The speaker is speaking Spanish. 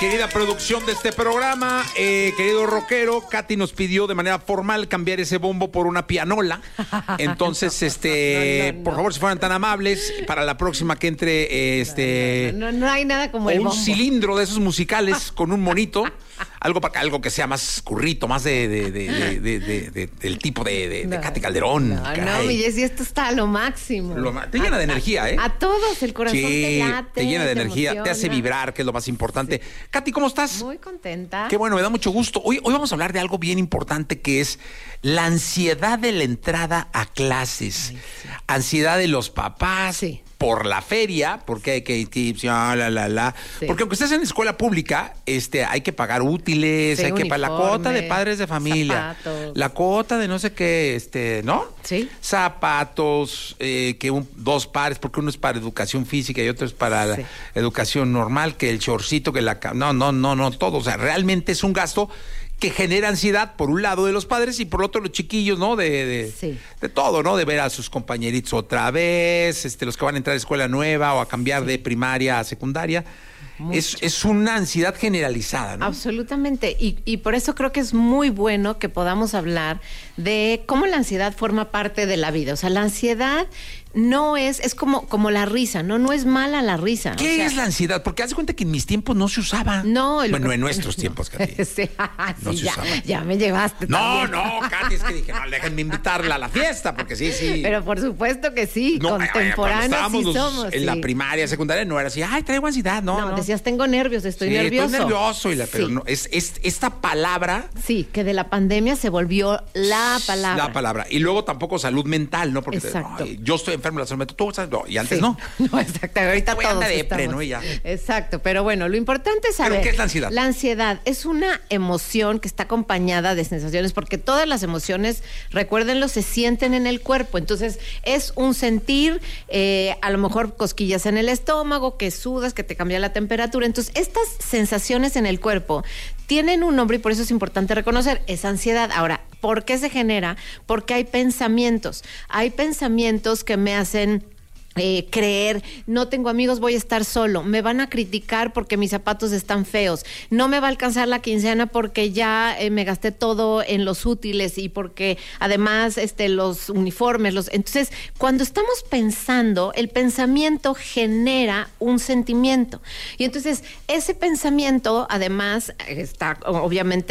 Querida producción de este programa, querido rockero, Katy nos pidió de manera formal cambiar ese bombo por una pianola. Entonces, no. por favor, si fueran tan amables, para la próxima que entre, No hay nada como el bombo. Un cilindro de esos musicales con un monito, algo que sea más currito, más del tipo de Katy Calderón. No, mi Jessy, esto está a lo máximo. Te llena de energía, ¿eh? A todos, el corazón te late. Te llena de energía, te hace vibrar, que es lo más importante. Sí. Katy, ¿cómo estás? Muy contenta. Qué bueno, me da mucho gusto. Hoy vamos a hablar de algo bien importante que es la ansiedad de la entrada a clases. Ay, sí. Ansiedad de los papás. Sí. Por la feria, porque hay que tips, Sí. Porque aunque estés en escuela pública, hay que pagar útiles, sí, hay que pagar la cuota de padres de familia, zapatos. La cuota de no sé qué, ¿no? Sí. Zapatos, dos pares, porque uno es para educación física y otro es para la educación normal, que el shortcito, que no, todo. O sea, realmente es un gasto que genera ansiedad por un lado de los padres y por otro los chiquillos, ¿no? De todo, ¿no? De ver a sus compañeritos otra vez, los que van a entrar a escuela nueva o a cambiar de primaria a secundaria. Es una ansiedad generalizada, ¿no? Absolutamente. Y por eso creo que es muy bueno que podamos hablar de cómo la ansiedad forma parte de la vida. O sea, la ansiedad no es como la risa, no es mala la risa. ¿Qué es la ansiedad? Porque haz de cuenta que en mis tiempos no se usaba. No, bueno, en nuestros tiempos, Katy. No se usaba. Ya me llevaste. No, Katy, es que dije, no, déjenme invitarla a la fiesta, porque sí. Pero por supuesto que sí, contemporáneos sí somos. En la primaria, secundaria, no era así, ay, traigo ansiedad, no. Decías, tengo nervios, estoy nervioso. Estoy nervioso, pero no, es esta palabra. Sí, que de la pandemia se volvió la palabra. La palabra. Y luego tampoco salud mental, ¿no? Porque yo estoy enfermo de la salud mental, tú sabes, y antes no. No, exacto, ahorita todos depre, ¿no? Ya. Exacto, pero bueno, lo importante es saber. ¿Pero qué es la ansiedad? La ansiedad es una emoción que está acompañada de sensaciones, porque todas las emociones, recuérdenlo, se sienten en el cuerpo. Entonces, es un sentir, a lo mejor cosquillas en el estómago, que sudas, que te cambia la temperatura. Entonces, estas sensaciones en el cuerpo tienen un nombre y por eso es importante reconocer, es ansiedad. Ahora, ¿por qué se genera? Porque hay pensamientos que me hacen creer, no tengo amigos, voy a estar solo, me van a criticar porque mis zapatos están feos, no me va a alcanzar la quincena porque ya me gasté todo en los útiles y porque además los uniformes, entonces cuando estamos pensando, el pensamiento genera un sentimiento y entonces ese pensamiento además está obviamente